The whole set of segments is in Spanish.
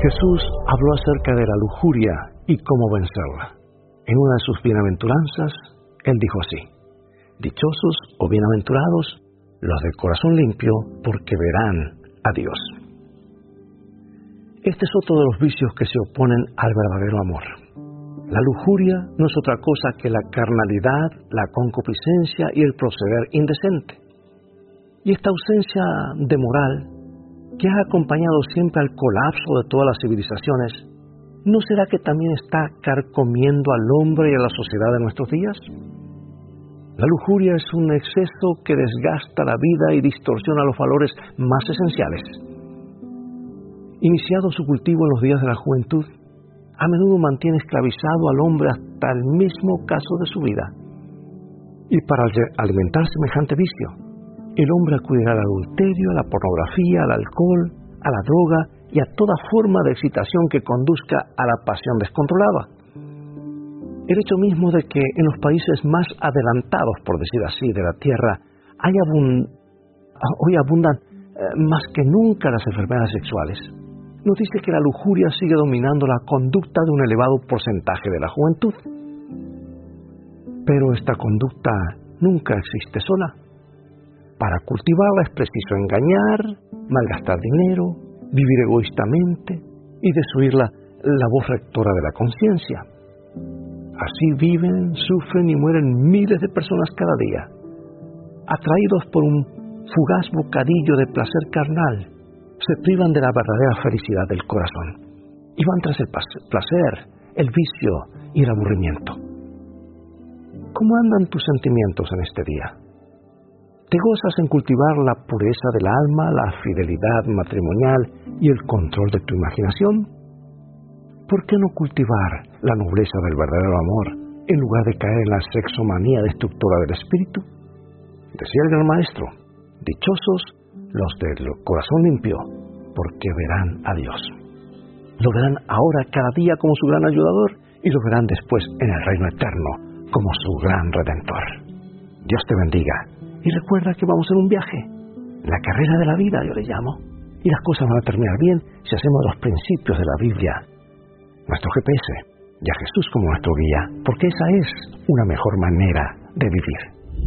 Jesús habló acerca de la lujuria y cómo vencerla. En una de sus bienaventuranzas, Él dijo así: dichosos o bienaventurados los de corazón limpio, porque verán a Dios. Este es otro de los vicios que se oponen al verdadero amor. La lujuria no es otra cosa que la carnalidad, la concupiscencia y el proceder indecente. Y esta ausencia de moral, que ha acompañado siempre al colapso de todas las civilizaciones, ¿no será que también está carcomiendo al hombre y a la sociedad de nuestros días? La lujuria es un exceso que desgasta la vida y distorsiona los valores más esenciales. Iniciado su cultivo en los días de la juventud, a menudo mantiene esclavizado al hombre hasta el mismo caso de su vida. Y para alimentar semejante vicio, el hombre acudirá al adulterio, a la pornografía, al alcohol, a la droga y a toda forma de excitación que conduzca a la pasión descontrolada. El hecho mismo de que en los países más adelantados, por decir así, de la tierra, hoy abundan más que nunca las enfermedades sexuales, nos dice que la lujuria sigue dominando la conducta de un elevado porcentaje de la juventud. Pero esta conducta nunca existe sola. Para cultivarla es preciso engañar, malgastar dinero, vivir egoístamente y desoír la voz rectora de la conciencia. Así viven, sufren y mueren miles de personas cada día, atraídos por un fugaz bocadillo de placer carnal. Se privan de la verdadera felicidad del corazón y van tras el placer, el vicio y el aburrimiento. ¿Cómo andan tus sentimientos en este día? ¿Te gozas en cultivar la pureza del alma, la fidelidad matrimonial y el control de tu imaginación? ¿Por qué no cultivar la nobleza del verdadero amor en lugar de caer en la sexomanía destructora del espíritu? Decía el gran maestro: dichosos los del corazón limpio, porque verán a Dios. Lo verán ahora cada día como su gran ayudador y lo verán después en el reino eterno como su gran redentor. Dios te bendiga y recuerda que vamos en un viaje, la carrera de la vida yo le llamo, y las cosas van a terminar bien si hacemos los principios de la Biblia nuestro GPS y a Jesús como nuestro guía, porque esa es una mejor manera de vivir.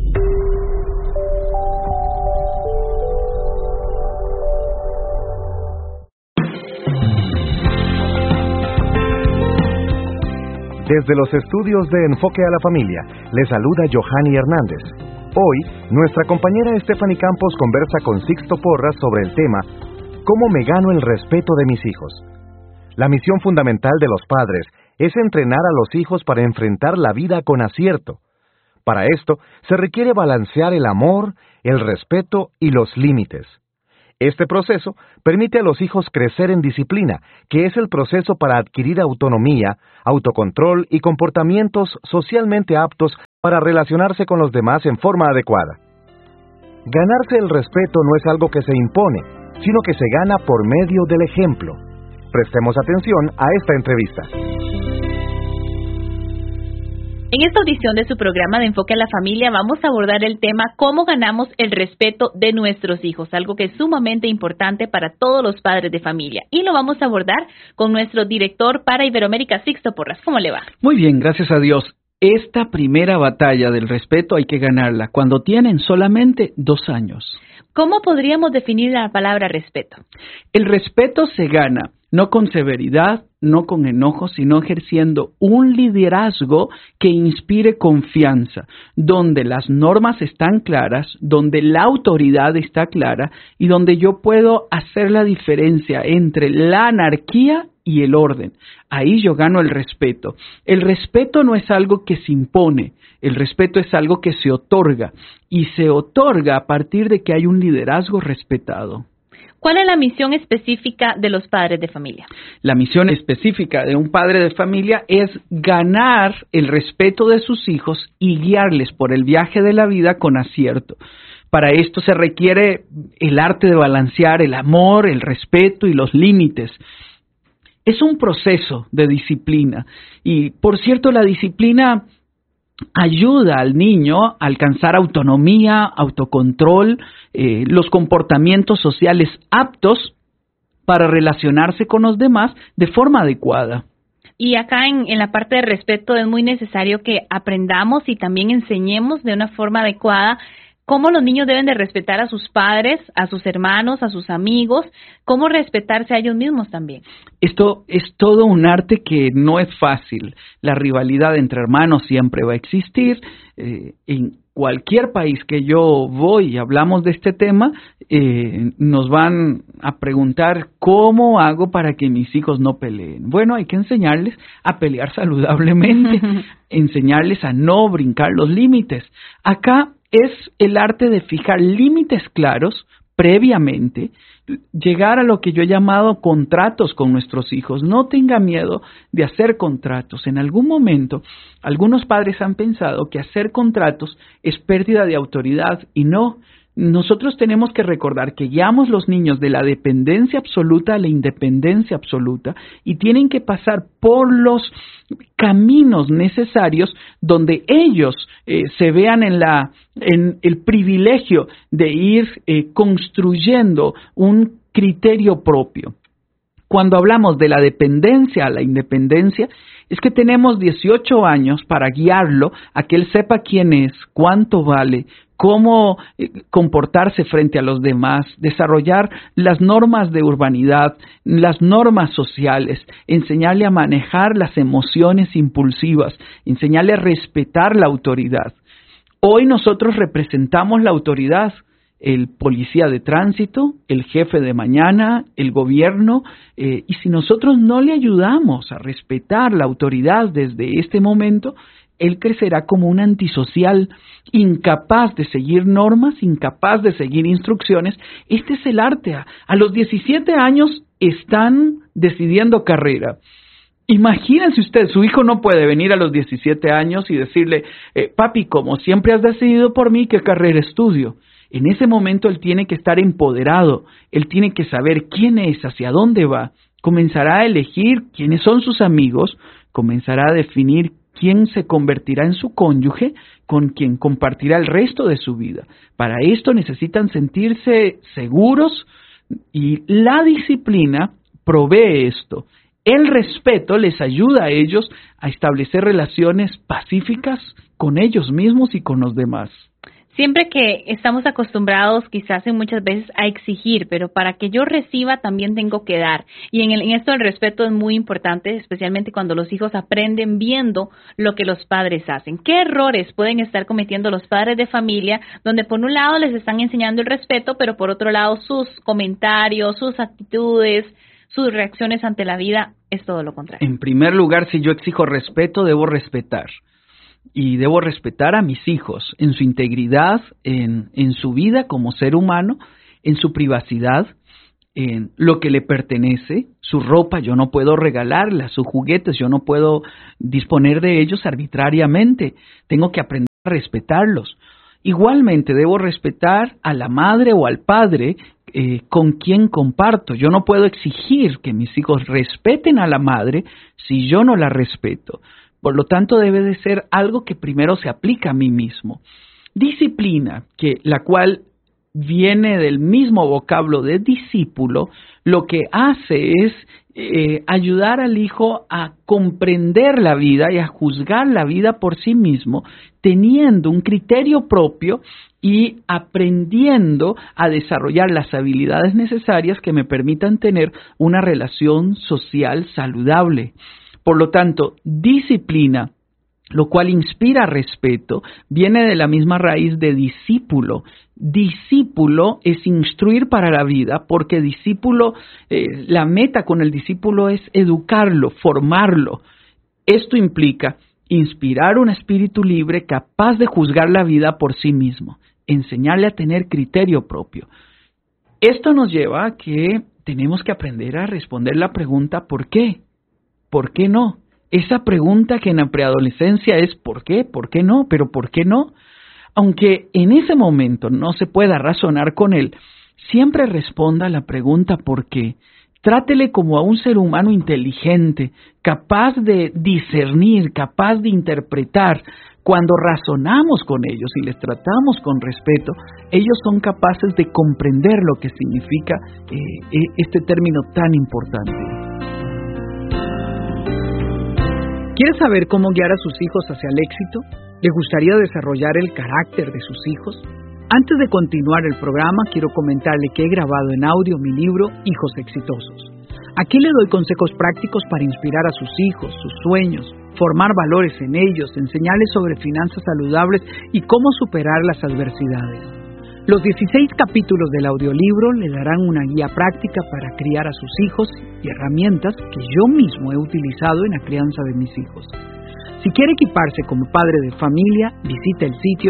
Desde los estudios de Enfoque a la Familia, les saluda Johanny Hernández. Hoy, nuestra compañera Stephanie Campos conversa con Sixto Porras sobre el tema ¿Cómo me gano el respeto de mis hijos? La misión fundamental de los padres es entrenar a los hijos para enfrentar la vida con acierto. Para esto, se requiere balancear el amor, el respeto y los límites. Este proceso permite a los hijos crecer en disciplina, que es el proceso para adquirir autonomía, autocontrol y comportamientos socialmente aptos para relacionarse con los demás en forma adecuada. Ganarse el respeto no es algo que se impone, sino que se gana por medio del ejemplo. Prestemos atención a esta entrevista. En esta audición de su programa de Enfoque a la Familia vamos a abordar el tema ¿Cómo ganamos el respeto de nuestros hijos? Algo que es sumamente importante para todos los padres de familia. Y lo vamos a abordar con nuestro director para Iberoamérica, Sixto Porras. ¿Cómo le va? Muy bien, gracias a Dios. Esta primera batalla del respeto hay que ganarla cuando tienen solamente 2 años. ¿Cómo podríamos definir la palabra respeto? El respeto se gana no con severidad, no con enojo, sino ejerciendo un liderazgo que inspire confianza, donde las normas están claras, donde la autoridad está clara y donde yo puedo hacer la diferencia entre la anarquía y el orden. Ahí yo gano el respeto. El respeto no es algo que se impone, el respeto es algo que se otorga y se otorga a partir de que hay un liderazgo respetado. ¿Cuál es la misión específica de los padres de familia? La misión específica de un padre de familia es ganar el respeto de sus hijos y guiarles por el viaje de la vida con acierto. Para esto se requiere el arte de balancear el amor, el respeto y los límites. Es un proceso de disciplina y, por cierto, la disciplina ayuda al niño a alcanzar autonomía, autocontrol, los comportamientos sociales aptos para relacionarse con los demás de forma adecuada. Y acá en la parte de respeto es muy necesario que aprendamos y también enseñemos de una forma adecuada cómo los niños deben de respetar a sus padres, a sus hermanos, a sus amigos, cómo respetarse a ellos mismos también. Esto es todo un arte que no es fácil. La rivalidad entre hermanos siempre va a existir. En cualquier país que yo voy y hablamos de este tema, nos van a preguntar cómo hago para que mis hijos no peleen. Bueno, hay que enseñarles a pelear saludablemente, enseñarles a no brincar los límites. Acá es el arte de fijar límites claros previamente, llegar a lo que yo he llamado contratos con nuestros hijos. No tenga miedo de hacer contratos. En algún momento, algunos padres han pensado que hacer contratos es pérdida de autoridad y no. Nosotros tenemos que recordar que guiamos los niños de la dependencia absoluta a la independencia absoluta y tienen que pasar por los caminos necesarios donde ellos se vean en el privilegio de ir construyendo un criterio propio. Cuando hablamos de la dependencia a la independencia, es que tenemos 18 años para guiarlo a que él sepa quién es, cuánto vale, cómo comportarse frente a los demás, desarrollar las normas de urbanidad, las normas sociales, enseñarle a manejar las emociones impulsivas, enseñarle a respetar la autoridad. Hoy nosotros representamos la autoridad, el policía de tránsito, el jefe de mañana, el gobierno, y si nosotros no le ayudamos a respetar la autoridad desde este momento, él crecerá como un antisocial, incapaz de seguir normas, incapaz de seguir instrucciones. Este es el arte. A los 17 años están decidiendo carrera. Imagínense usted, su hijo no puede venir a los 17 años y decirle, papi, como siempre has decidido por mí, ¿qué carrera estudio? En ese momento él tiene que estar empoderado, él tiene que saber quién es, hacia dónde va, comenzará a elegir quiénes son sus amigos, comenzará a definir quién se convertirá en su cónyuge, con quien compartirá el resto de su vida. Para esto necesitan sentirse seguros y la disciplina provee esto. El respeto les ayuda a ellos a establecer relaciones pacíficas con ellos mismos y con los demás. Siempre que estamos acostumbrados quizás en muchas veces a exigir, pero para que yo reciba también tengo que dar. Y en esto el respeto es muy importante, especialmente cuando los hijos aprenden viendo lo que los padres hacen. ¿Qué errores pueden estar cometiendo los padres de familia donde por un lado les están enseñando el respeto, pero por otro lado sus comentarios, sus actitudes, sus reacciones ante la vida es todo lo contrario? En primer lugar, si yo exijo respeto, debo respetar. Y debo respetar a mis hijos en su integridad, en su vida como ser humano, en su privacidad, en lo que le pertenece, su ropa, yo no puedo regalarla, sus juguetes, yo no puedo disponer de ellos arbitrariamente, tengo que aprender a respetarlos. Igualmente debo respetar a la madre o al padre con quien comparto. Yo no puedo exigir que mis hijos respeten a la madre si yo no la respeto. Por lo tanto, debe de ser algo que primero se aplica a mí mismo. Disciplina, la cual viene del mismo vocablo de discípulo, lo que hace es ayudar al hijo a comprender la vida y a juzgar la vida por sí mismo, teniendo un criterio propio y aprendiendo a desarrollar las habilidades necesarias que me permitan tener una relación social saludable. Por lo tanto, disciplina, lo cual inspira respeto, viene de la misma raíz de discípulo. Discípulo es instruir para la vida, porque discípulo, la meta con el discípulo es educarlo, formarlo. Esto implica inspirar un espíritu libre capaz de juzgar la vida por sí mismo, enseñarle a tener criterio propio. Esto nos lleva a que tenemos que aprender a responder la pregunta ¿por qué? ¿Por qué no? Esa pregunta que en la preadolescencia es ¿por qué? ¿Por qué no? ¿Pero por qué no? Aunque en ese momento no se pueda razonar con él, siempre responda a la pregunta ¿por qué? Trátele como a un ser humano inteligente, capaz de discernir, capaz de interpretar Cuando razonamos con ellos y les tratamos con respeto, ellos son capaces de comprender lo que significa este término tan importante. ¿Quiere saber cómo guiar a sus hijos hacia el éxito? ¿Le gustaría desarrollar el carácter de sus hijos? Antes de continuar el programa, quiero comentarle que he grabado en audio mi libro Hijos Exitosos. Aquí le doy consejos prácticos para inspirar a sus hijos, sus sueños, formar valores en ellos, enseñarles sobre finanzas saludables y cómo superar las adversidades. Los 16 capítulos del audiolibro le darán una guía práctica para criar a sus hijos y herramientas que yo mismo he utilizado en la crianza de mis hijos. Si quiere equiparse como padre de familia, visite el sitio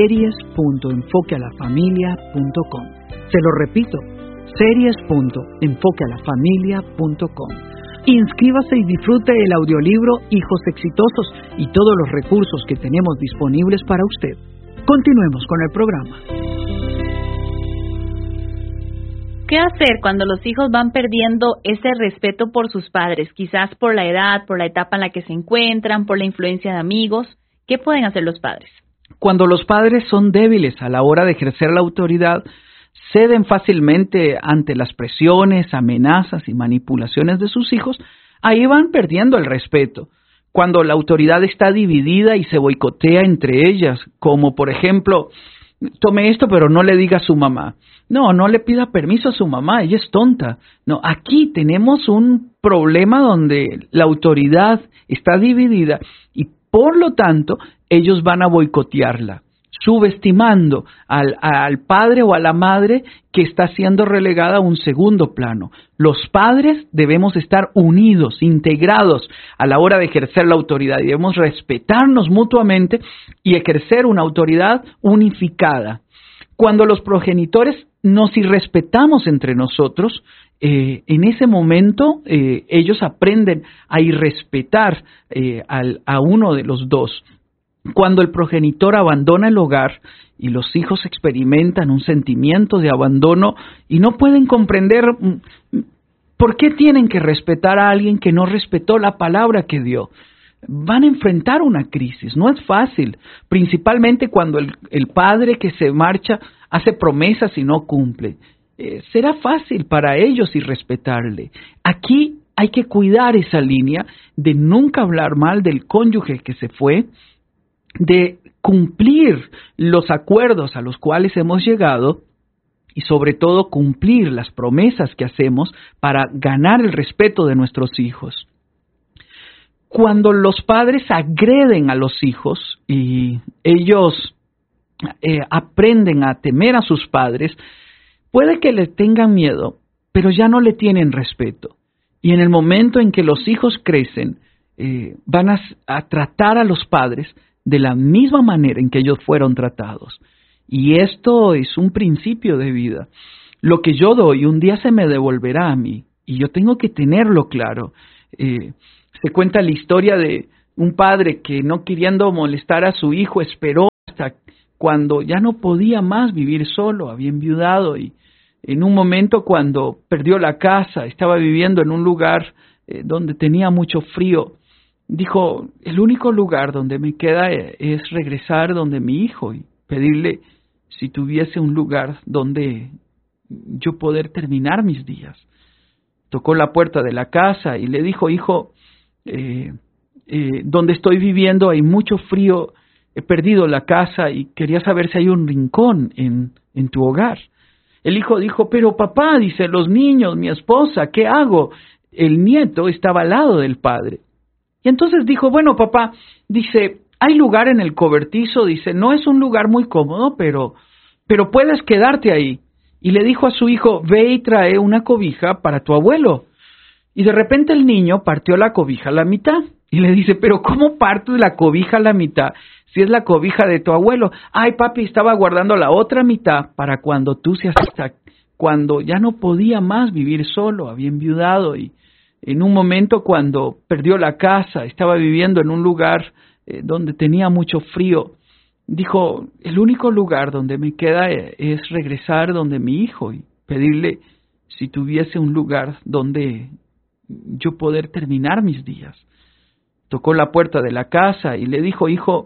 series.enfoquealafamilia.com. Se lo repito, series.enfoquealafamilia.com. Inscríbase y disfrute el audiolibro Hijos Exitosos y todos los recursos que tenemos disponibles para usted. Continuemos con el programa. ¿Qué hacer cuando los hijos van perdiendo ese respeto por sus padres? Quizás por la edad, por la etapa en la que se encuentran, por la influencia de amigos. ¿Qué pueden hacer los padres? Cuando los padres son débiles a la hora de ejercer la autoridad, ceden fácilmente ante las presiones, amenazas y manipulaciones de sus hijos, ahí van perdiendo el respeto. Cuando la autoridad está dividida y se boicotea entre ellas, como por ejemplo, tome esto pero no le diga a su mamá. No le pida permiso a su mamá, ella es tonta. No, aquí tenemos un problema donde la autoridad está dividida y por lo tanto ellos van a boicotearla, subestimando al padre o a la madre que está siendo relegada a un segundo plano. Los padres debemos estar unidos, integrados a la hora de ejercer la autoridad y debemos respetarnos mutuamente y ejercer una autoridad unificada. Cuando los progenitores nos irrespetamos entre nosotros, en ese momento ellos aprenden a irrespetar a uno de los dos. Cuando el progenitor abandona el hogar y los hijos experimentan un sentimiento de abandono y no pueden comprender por qué tienen que respetar a alguien que no respetó la palabra que dio, van a enfrentar una crisis. No es fácil, principalmente cuando el padre que se marcha hace promesas y no cumple. Será fácil para ellos irrespetarle. Aquí hay que cuidar esa línea de nunca hablar mal del cónyuge que se fue, de cumplir los acuerdos a los cuales hemos llegado y sobre todo cumplir las promesas que hacemos para ganar el respeto de nuestros hijos. Cuando los padres agreden a los hijos y ellos aprenden a temer a sus padres, puede que les tengan miedo, pero ya no le tienen respeto. Y en el momento en que los hijos crecen, van a tratar a los padres de la misma manera en que ellos fueron tratados. Y esto es un principio de vida. Lo que yo doy un día se me devolverá a mí y yo tengo que tenerlo claro. Se cuenta la historia de un padre que, no queriendo molestar a su hijo, esperó hasta cuando ya no podía más vivir solo, había enviudado y en un momento cuando perdió la casa, estaba viviendo en un lugar donde tenía mucho frío. Dijo, el único lugar donde me queda es regresar donde mi hijo y pedirle si tuviese un lugar donde yo poder terminar mis días. Tocó la puerta de la casa y le dijo, hijo, donde estoy viviendo hay mucho frío, he perdido la casa y quería saber si hay un rincón en tu hogar. El hijo dijo, pero papá, dice, los niños, mi esposa, ¿qué hago? El nieto estaba al lado del padre. Y entonces dijo, bueno, papá, dice, hay lugar en el cobertizo, dice, no es un lugar muy cómodo, pero puedes quedarte ahí. Y le dijo a su hijo, ve y trae una cobija para tu abuelo. Y de repente el niño partió la cobija a la mitad. Y le dice, pero ¿cómo partes la cobija a la mitad si es la cobija de tu abuelo? Ay, papi, estaba guardando la otra mitad para cuando tú seas cuando ya no podía más vivir solo, había enviudado y en un momento cuando perdió la casa, estaba viviendo en un lugar donde tenía mucho frío, dijo, el único lugar donde me queda es regresar donde mi hijo y pedirle si tuviese un lugar donde yo poder terminar mis días. Tocó la puerta de la casa y le dijo, hijo,